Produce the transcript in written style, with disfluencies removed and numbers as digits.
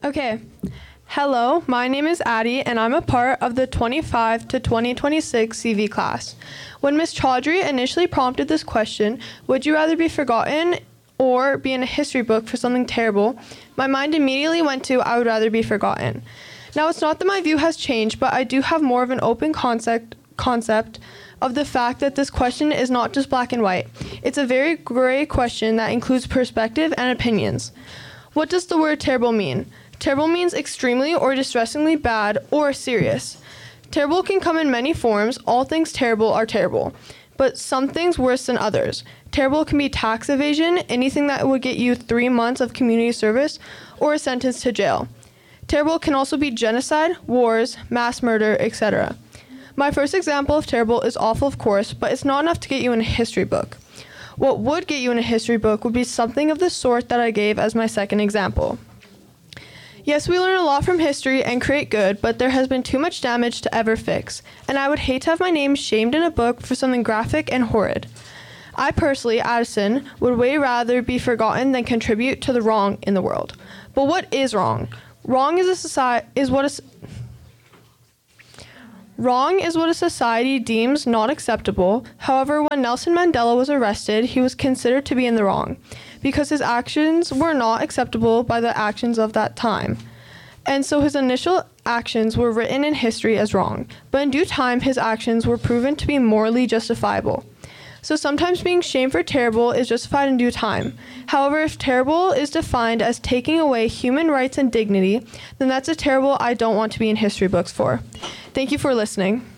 Okay. Hello, my name is Addie, and I'm a part of the 25 to 2026 CV class. When Ms. Chaudhry initially prompted this question, would you rather be forgotten or be in a history book for something terrible, my mind immediately went to I would rather be forgotten. Now, it's not that my view has changed, but I do have more of an open concept of the fact that this question is not just black and white. It's a very gray question that includes perspective and opinions. What does the word terrible mean? Terrible means extremely or distressingly bad or serious. Terrible can come in many forms. All things terrible are terrible, but some things worse than others. Terrible can be tax evasion, anything that would get you 3 months of community service, or a sentence to jail. Terrible can also be genocide, wars, mass murder, etc. My first example of terrible is awful, of course, but it's not enough to get you in a history book. What would get you in a history book would be something of the sort that I gave as my second example. Yes, we learn a lot from history and create good, but there has been too much damage to ever fix, and I would hate to have my name shamed in a book for something graphic and horrid. I personally, Addison, would way rather be forgotten than contribute to the wrong in the world. But what is wrong? Wrong is what a society deems not acceptable. However, when Nelson Mandela was arrested, he was considered to be in the wrong, because his actions were not acceptable by the actions of that time. And so his initial actions were written in history as wrong, but in due time his actions were proven to be morally justifiable. So sometimes being shamed for terrible is justified in due time. However, if terrible is defined as taking away human rights and dignity, then that's a terrible I don't want to be in history books for. Thank you for listening.